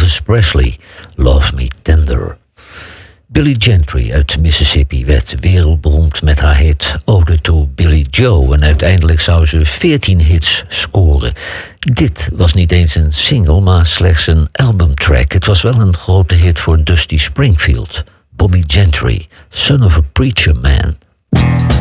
Elvis Presley, Love Me Tender. Billie Gentry uit Mississippi werd wereldberoemd met haar hit Ode to Billie Joe en uiteindelijk zou ze 14 hits scoren. Dit was niet eens een single, maar slechts een albumtrack. Het was wel een grote hit voor Dusty Springfield. Bobby Gentry, Son of a Preacher Man.